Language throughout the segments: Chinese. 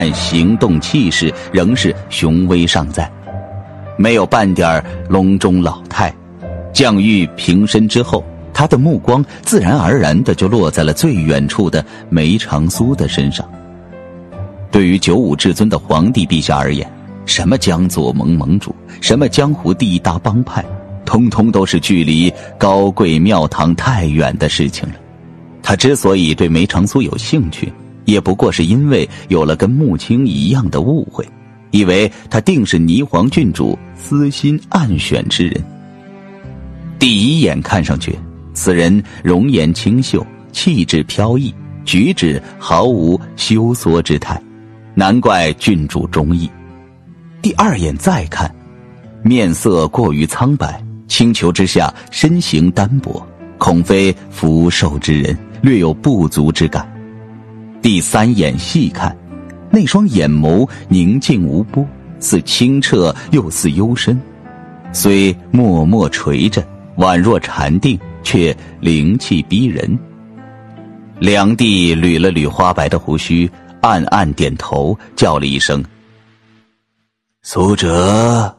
但行动气势仍是雄威尚在，没有半点笼中老态。将玉平身之后，他的目光自然而然的就落在了最远处的梅长苏的身上。对于九五至尊的皇帝陛下而言，什么江左盟盟主，什么江湖第一大帮派，通通都是距离高贵庙堂太远的事情了。他之所以对梅长苏有兴趣，也不过是因为有了跟穆青一样的误会，以为他定是霓凰郡主私心暗选之人。第一眼看上去，此人容颜清秀，气质飘逸，举止毫无羞缩之态，难怪郡主中意。第二眼再看，面色过于苍白，清裘之下身形单薄，恐非福寿之人，略有不足之感。第三眼细看，那双眼眸宁静无波，似清澈又似幽深，虽默默垂着，宛若禅定，却灵气逼人。梁帝捋了捋花白的胡须，暗暗点头，叫了一声：“苏哲。”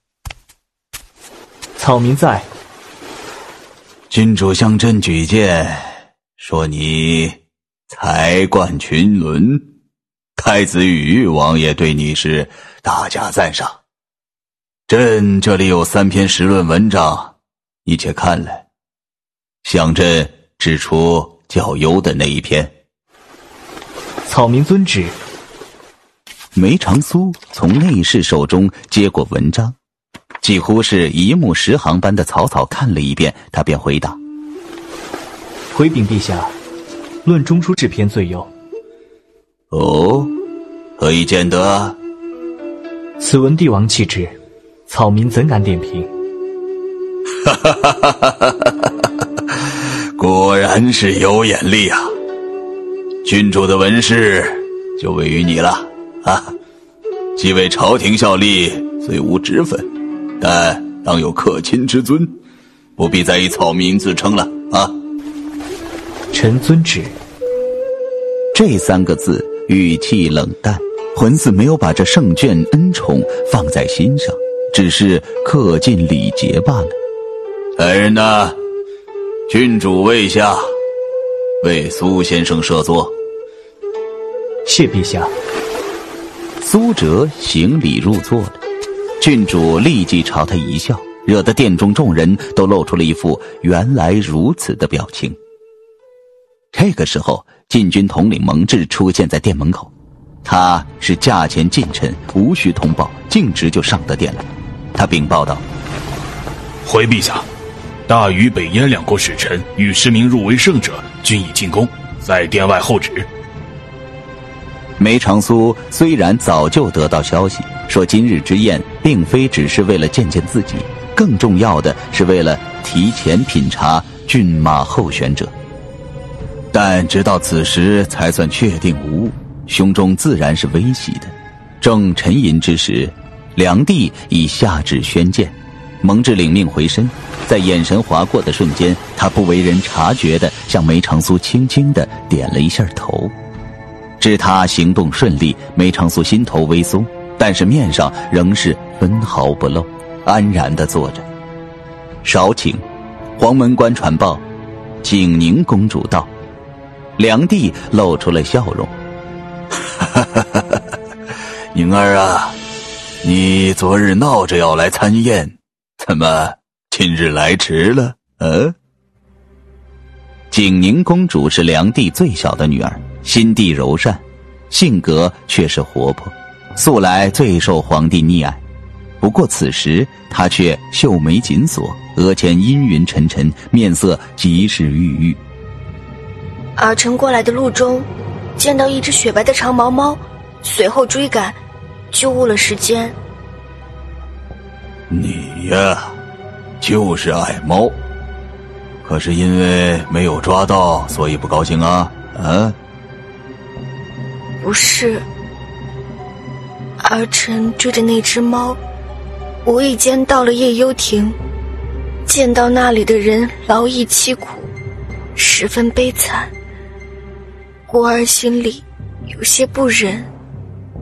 草民在。 郡主向朕举荐，说你才冠群伦，太子与玉王爷对你是大加赞赏。朕这里有3篇时论文章，你且看来。向朕指出较优的那一篇。 草民遵旨。 梅长苏从内侍手中接过文章，几乎是一目十行般的草草看了一遍，他便回答：“ 回禀陛下，论中书这篇最优。” 哦，何以见得？ 此文帝王气质，草民怎敢点评？ 果然是有眼力啊！郡主的文事就委于你了啊！既为朝廷效力，虽无职分，但当有客亲之尊，不必再以草民自称了啊！ 臣遵旨。 这3个字语气冷淡，浑似没有把这圣眷恩宠放在心上，只是恪尽礼节罢了。来人呐，郡主位下，为苏先生设座。 谢陛下。 苏辙行礼入座了，郡主立即朝他一笑，惹得殿中众人都露出了一副原来如此的表情。这个时候，禁军统领蒙挚出现在殿门口，他是驾前近臣，无需通报，径直就上得殿来。他禀报道：“ 回陛下，大禹、北燕2国使臣与10名入围胜者均已进宫，在殿外候旨。” 梅长苏虽然早就得到消息，说今日之宴并非只是为了见见自己，更重要的是为了提前品察骏马候选者，但直到此时才算确定无误，胸中自然是微喜的。正沉吟之时，梁帝已下旨宣荐，蒙挚领命回身，在眼神划过的瞬间，他不为人察觉地向梅长苏轻轻地点了一下头。知他行动顺利，梅长苏心头微松，但是面上仍是分毫不露，安然地坐着。少顷，黄门官传报，景宁公主到。梁帝露出了笑容：“宁儿啊，你昨日闹着要来参宴，怎么今日来迟了？”景宁公主是梁帝最小的女儿，心地柔善，性格却是活泼，素来最受皇帝溺爱。不过此时她却秀眉紧锁，额前阴云沉沉，面色极是郁郁。 儿臣过来的路中，见到一只雪白的长毛猫，随后追赶，就误了时间。 你呀，就是爱猫，可是因为没有抓到，所以不高兴啊？ 不是，儿臣追着那只猫，无意间到了夜幽亭，见到那里的人劳役凄苦，十分悲惨，故儿心里有些不忍。